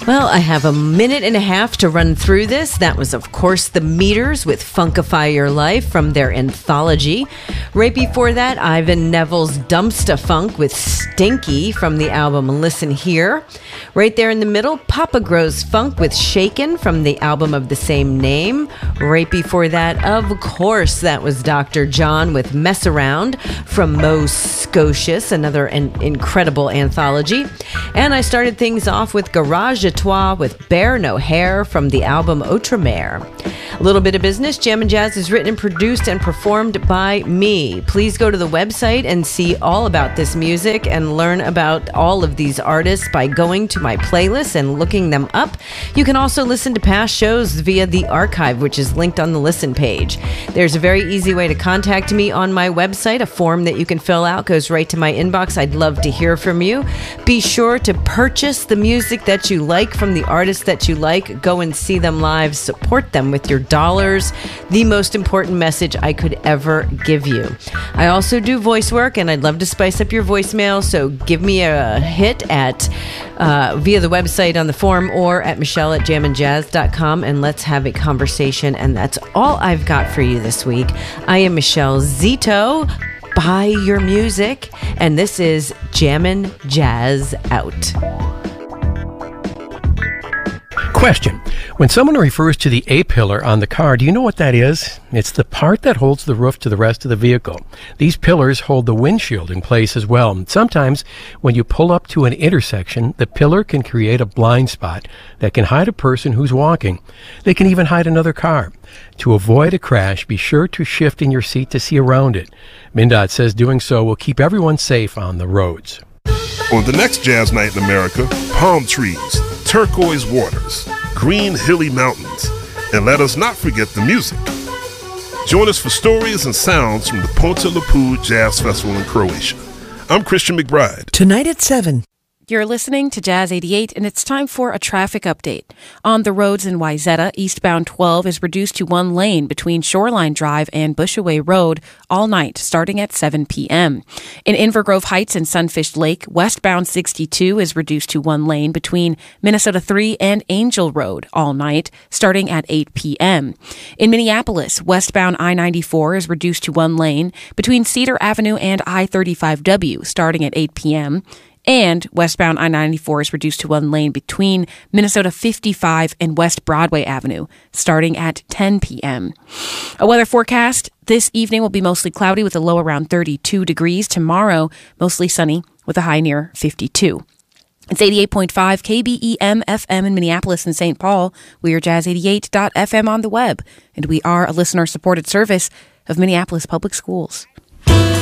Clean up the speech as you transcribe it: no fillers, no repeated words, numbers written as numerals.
Well, I have a minute and a half to run through this. That was, of course, The Meters with Funkify Your Life from their anthology. Right before that, Ivan Neville's Dumpsta Funk with Stinky from the album Listen Here. Right there in the middle, Papa Grows Funk with Shaken from the album of the same name. Right before that, of course, that was Dr. John with Mess Around from Mo Scotius, another incredible anthology. And I started things off with Garage Etoile with Bear No Hair from the album Outremer. A little bit of business. Jam and Jazz is written and produced and performed by me. Please go to the website and see all about this music and learn about all of these artists by going to my playlist and looking them up. You can also listen to past shows via the archive, which is linked on the listen page. There's a very easy way to contact me on my website. A form that you can fill out goes right to my inbox. I'd love to hear from you. Be sure to purchase the music that you like from the artists that you like. Go and see them live. Support them with your dollars. The most important message I could ever give you. I also do voice work, and I'd love to spice up your voicemail, so give me a hit at via the website on the form or at michelle@jamandjazz.com, and let's have a conversation. And that's all I've got for you this week. I am Michelle Zito. Buy your music, and this is Jammin' Jazz Out. Question. When someone refers to the A-pillar on the car, do you know what that is? It's the part that holds the roof to the rest of the vehicle. These pillars hold the windshield in place as well. Sometimes, when you pull up to an intersection, the pillar can create a blind spot that can hide a person who's walking. They can even hide another car. To avoid a crash, be sure to shift in your seat to see around it. MnDOT says doing so will keep everyone safe on the roads. On the next Jazz Night in America, palm trees, turquoise waters, green hilly mountains, and let us not forget the music. Join us for stories and sounds from the Ponte Lapud Jazz Festival in Croatia. I'm Christian McBride. Tonight at 7. You're listening to Jazz 88, and it's time for a traffic update. On the roads in Wayzata, eastbound 12 is reduced to one lane between Shoreline Drive and Bushaway Road all night, starting at 7 p.m. In Invergrove Heights and Sunfish Lake, westbound 62 is reduced to one lane between Minnesota 3 and Angel Road all night, starting at 8 p.m. In Minneapolis, westbound I-94 is reduced to one lane between Cedar Avenue and I-35W, starting at 8 p.m., and westbound I-94 is reduced to one lane between Minnesota 55 and West Broadway Avenue, starting at 10 p.m. A weather forecast. This evening will be mostly cloudy with a low around 32 degrees. Tomorrow, mostly sunny with a high near 52. It's 88.5 KBEM FM in Minneapolis and St. Paul. We are Jazz88.fm on the web, and we are a listener-supported service of Minneapolis Public Schools.